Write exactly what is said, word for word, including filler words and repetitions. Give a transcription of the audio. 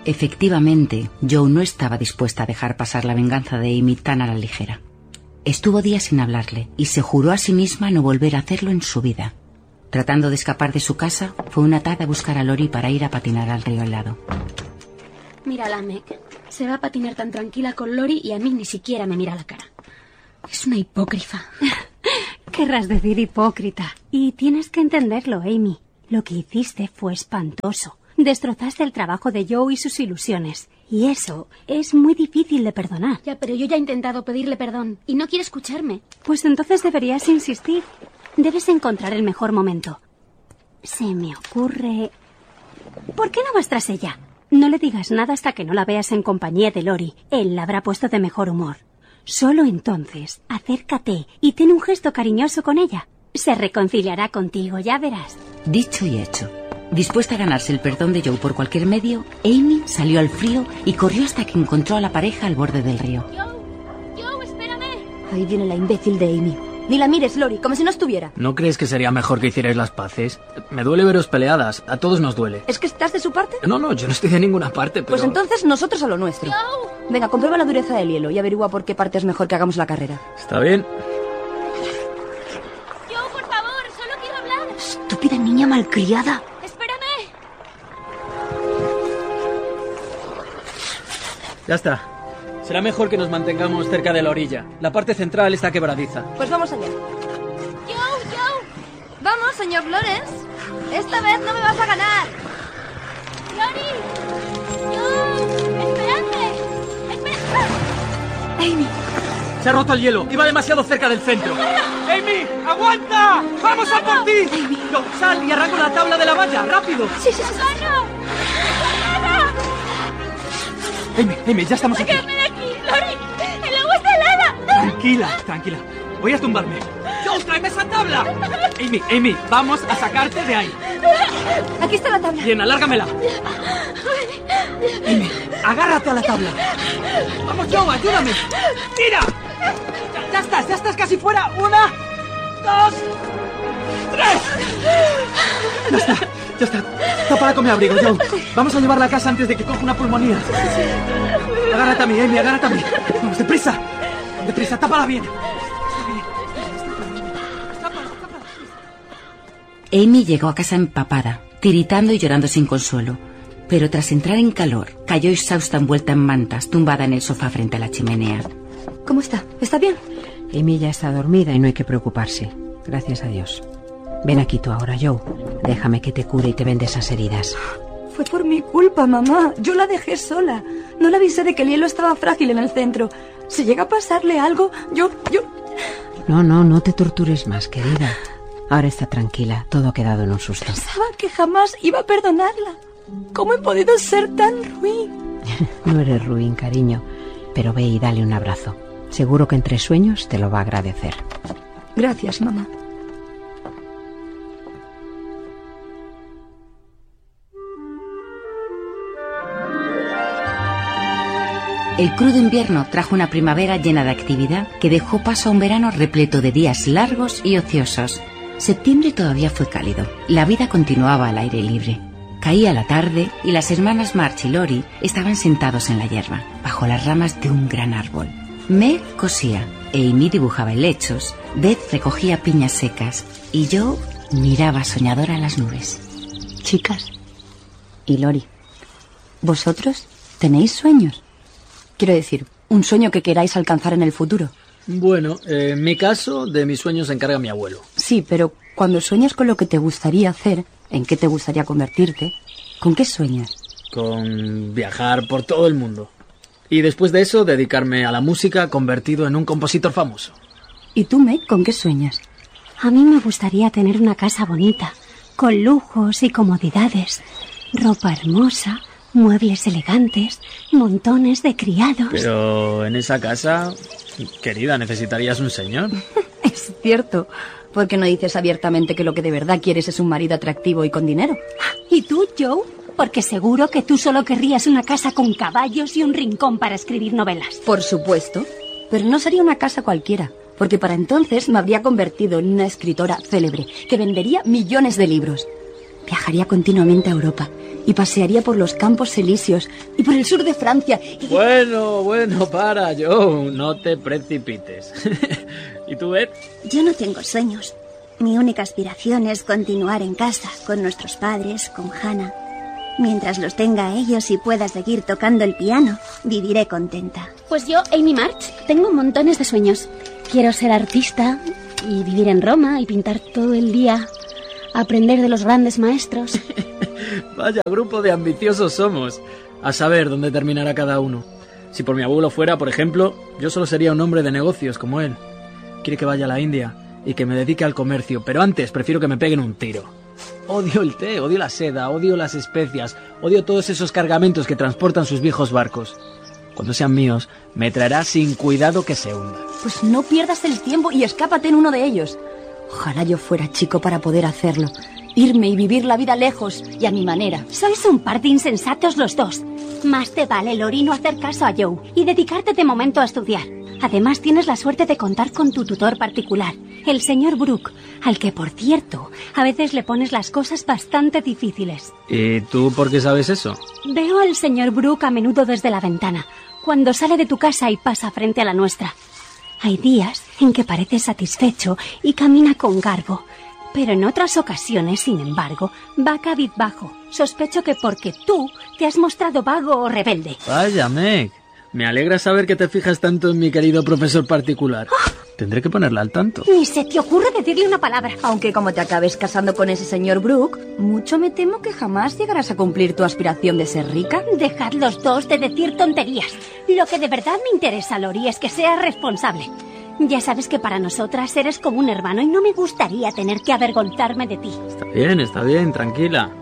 Efectivamente, Joe no estaba dispuesta a dejar pasar la venganza de Amy tan a la ligera. Estuvo días sin hablarle y se juró a sí misma no volver a hacerlo en su vida. Tratando de escapar de su casa, fue una tarde a buscar a Lori para ir a patinar al río helado. Mírala, Meg. Se va a patinar tan tranquila con Lori y a mí ni siquiera me mira la cara. Es una hipócrita. Querrás decir hipócrita. Y tienes que entenderlo, Amy. Lo que hiciste fue espantoso. Destrozaste el trabajo de Joe y sus ilusiones. Y eso es muy difícil de perdonar. Ya, pero yo ya he intentado pedirle perdón y no quiere escucharme. Pues entonces deberías insistir. Debes encontrar el mejor momento. Se me ocurre... ¿Por qué no vas tras ella? No le digas nada hasta que no la veas en compañía de Lori. Él la habrá puesto de mejor humor. Solo entonces, acércate y ten un gesto cariñoso con ella. Se reconciliará contigo, ya verás. Dicho y hecho. Dispuesta a ganarse el perdón de Joe por cualquier medio, Amy salió al frío y corrió hasta que encontró a la pareja al borde del río. Joe, Joe, espérame. Ahí viene la imbécil de Amy. Ni la mires, Lori, como si no estuviera. ¿No crees que sería mejor que hicierais las paces? Me duele veros peleadas, a todos nos duele. ¿Es que estás de su parte? No, no, yo no estoy de ninguna parte, pero... Pues entonces nosotros a lo nuestro. Joe. Venga, comprueba la dureza del hielo y averigua por qué parte es mejor que hagamos la carrera. Está bien. Joe, por favor, solo quiero hablar. Estúpida niña malcriada. Espérame. Ya está. Será mejor que nos mantengamos cerca de la orilla. La parte central está quebradiza. Pues vamos allá. Joe, Joe. Vamos, señor Lawrence. Esta vez no me vas a ganar. Lori. Joe, esperadme. Espera. Amy. Se ha roto el hielo. Iba demasiado cerca del centro. ¡Amy! ¡Aguanta! ¡Vamos a por ti! Amy. No, sal y arranca la tabla de la valla. ¡Rápido! Sí, sí, sí. Amy, Amy, ya estamos aquí. ¡Sácame de aquí, Lori! ¡El agua está helada! Tranquila, tranquila. Voy a tumbarme. ¡Joe, tráeme esa tabla! Amy, Amy, vamos a sacarte de ahí. Aquí está la tabla. Bien, alárgamela. Amy, agárrate a la tabla. Vamos, Joe, ayúdame. ¡Tira! Ya, ya estás, ya estás casi fuera. Una, dos, tres. Ya está, ya está. Tápala con mi abrigo, Joe. Vamos a llevarla a casa antes de que coja una pulmonía. Agárrate a mí, Amy, agárrate a mí. Vamos, deprisa. Deprisa, tápala bien. Amy llegó a casa empapada, tiritando y llorando sin consuelo. Pero tras entrar en calor, cayó exhausta envuelta en mantas, tumbada en el sofá frente a la chimenea. ¿Cómo está? ¿Está bien? Amy ya está dormida y no hay que preocuparse. Gracias a Dios. Ven aquí tú ahora, Joe. Déjame que te cure y te vende esas heridas. Fue por mi culpa, mamá. Yo la dejé sola. No la avisé de que el hielo estaba frágil en el centro. Si llega a pasarle algo, yo... yo... No, no, no te tortures más, querida. Ahora está tranquila. Todo ha quedado en un susto. Pensaba que jamás iba a perdonarla. ¿Cómo he podido ser tan ruin? No eres ruin, cariño. Pero ve y dale un abrazo. Seguro que entre sueños te lo va a agradecer. Gracias, mamá. El crudo invierno trajo una primavera llena de actividad que dejó paso a un verano repleto de días largos y ociosos. Septiembre todavía fue cálido. La vida continuaba al aire libre. Caía la tarde y las hermanas March y Lori estaban sentados en la hierba, bajo las ramas de un gran árbol. Meg cosía, Amy dibujaba helechos, Beth recogía piñas secas y yo miraba soñadora las nubes. Chicas, y Lori, ¿vosotros tenéis sueños? Quiero decir, un sueño que queráis alcanzar en el futuro. Bueno, eh, en mi caso, de mis sueños se encarga mi abuelo. Sí, pero cuando sueñas con lo que te gustaría hacer, ¿en qué te gustaría convertirte? ¿Con qué sueñas? Con viajar por todo el mundo. Y después de eso, dedicarme a la música convertido en un compositor famoso. ¿Y tú, Meg, con qué sueñas? A mí me gustaría tener una casa bonita, con lujos y comodidades, ropa hermosa, muebles elegantes, montones de criados. Pero en esa casa, querida, necesitarías un señor. Es cierto. ¿Por qué no dices abiertamente que lo que de verdad quieres es un marido atractivo y con dinero? ¿Y tú, Joe? Porque seguro que tú solo querrías una casa con caballos y un rincón para escribir novelas. Por supuesto. Pero no sería una casa cualquiera, porque para entonces me habría convertido en una escritora célebre que vendería millones de libros. Viajaría continuamente a Europa y pasearía por los campos elíseos y por el sur de Francia. Y... Bueno, bueno, para, Joe, no te precipites. ¿Y tú, Beth? Yo no tengo sueños. Mi única aspiración es continuar en casa, con nuestros padres, con Hannah. Mientras los tenga ellos y pueda seguir tocando el piano, viviré contenta. Pues yo, Amy March, tengo montones de sueños. Quiero ser artista y vivir en Roma y pintar todo el día, aprender de los grandes maestros. Vaya grupo de ambiciosos somos. A saber dónde terminará cada uno. Si por mi abuelo fuera, por ejemplo, yo solo sería un hombre de negocios como él. Quiere que vaya a la India y que me dedique al comercio, pero antes prefiero que me peguen un tiro. Odio el té, odio la seda, odio las especias, odio todos esos cargamentos que transportan sus viejos barcos. Cuando sean míos, me traerá sin cuidado que se hunda. Pues no pierdas el tiempo y escápate en uno de ellos. Ojalá yo fuera chico para poder hacerlo. Irme y vivir la vida lejos y a mi manera. Sois un par de insensatos los dos. Más te vale, Lori, no hacer caso a Joe y dedicarte de momento a estudiar. Además, tienes la suerte de contar con tu tutor particular, el señor Brooke, al que, por cierto, a veces le pones las cosas bastante difíciles. ¿Y tú por qué sabes eso? Veo al señor Brooke a menudo desde la ventana, cuando sale de tu casa y pasa frente a la nuestra. Hay días en que parece satisfecho y camina con garbo, pero en otras ocasiones, sin embargo, va cabizbajo. Sospecho que porque tú te has mostrado vago o rebelde. Vaya, Meg. Me alegra saber que te fijas tanto en mi querido profesor particular. ¡Oh! Tendré que ponerla al tanto. Ni se te ocurre decirle una palabra. Aunque como te acabes casando con ese señor Brooke, mucho me temo que jamás llegarás a cumplir tu aspiración de ser rica. Dejad los dos de decir tonterías. Lo que de verdad me interesa, Lori, es que seas responsable. Ya sabes que para nosotras eres como un hermano y no me gustaría tener que avergonzarme de ti. Está bien, está bien, tranquila.